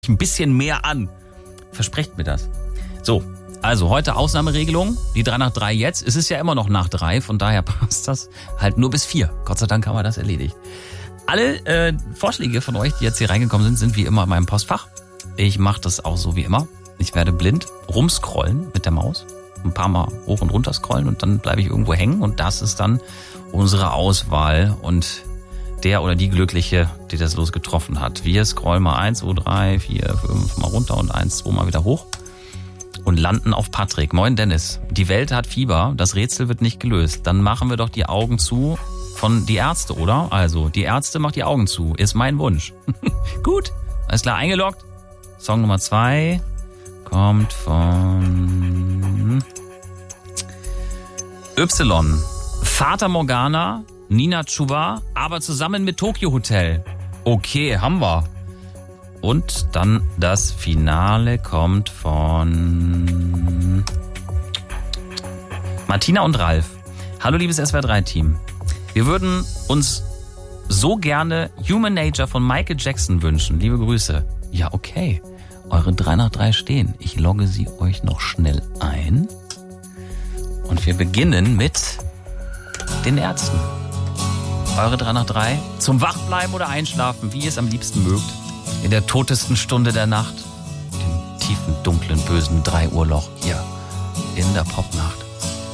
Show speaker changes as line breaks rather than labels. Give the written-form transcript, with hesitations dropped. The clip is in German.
ein bisschen mehr an. Versprecht mir das. So, also heute Ausnahmeregelung, die 3 nach 3 jetzt. Es ist ja immer noch nach 3, von daher passt das halt nur bis 4. Gott sei Dank haben wir das erledigt. Alle Vorschläge von euch, die jetzt hier reingekommen sind wie immer in meinem Postfach. Ich mache das auch so wie immer. Ich werde blind rumscrollen mit der Maus. Ein paar Mal hoch und runter scrollen und dann bleibe ich irgendwo hängen. Und das ist dann unsere Auswahl und der oder die Glückliche, die das Los getroffen hat. Wir scrollen mal 1, 2, 3, 4, 5 mal runter und 1, 2 mal wieder hoch und landen auf Patrick. Moin Dennis, die Welt hat Fieber, das Rätsel wird nicht gelöst. Dann machen wir doch die Augen zu von die Ärzte, oder? Also, die Ärzte macht die Augen zu, ist mein Wunsch. Gut, alles klar, eingeloggt. Song Nummer 2 kommt von Y. Fata Morgana, Nina Chuba, aber zusammen mit Tokyo Hotel. Okay, haben wir. Und dann das Finale kommt von Martina und Ralf. Hallo liebes SWR3-Team. Wir würden uns so gerne Human Nature von Michael Jackson wünschen. Liebe Grüße. Ja, okay. Eure 3 nach 3 stehen. Ich logge sie euch noch schnell ein. Und wir beginnen mit den Ärzten. Eure 3 nach 3 zum Wachbleiben oder Einschlafen, wie ihr es am liebsten mögt. In der totesten Stunde der Nacht. Dem tiefen, dunklen, bösen 3 Uhr Loch hier in der Popnacht.